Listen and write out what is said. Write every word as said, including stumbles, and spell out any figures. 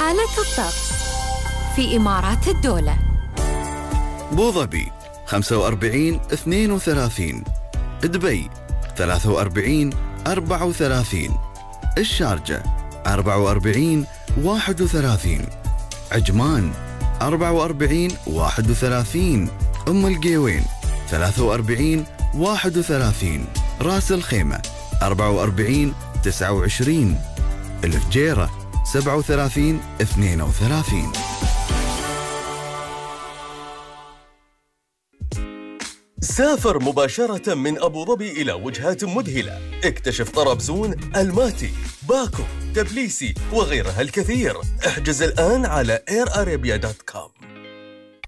حالة الطقس في إمارات الدولة: أبو ظبي خمسة وأربعين اثنين وثلاثين، دبي ثلاثة وأربعين أربعة وثلاثين، الشارجة أربعة وأربعين واحد وثلاثين، عجمان أربعة وأربعين واحد وثلاثين، أم القيوين ثلاثة وأربعين واحد وثلاثين، راس الخيمة أربعة وأربعين تسعة وعشرين، الفجيرة سبعة وثلاثين اثنين وثلاثين. سافر مباشرة من أبو ظبي إلى وجهات مذهلة. اكتشف طرابزون، الماتي، باكو، تبليسي وغيرها الكثير. احجز الآن على اير ارابيا دوت كوم.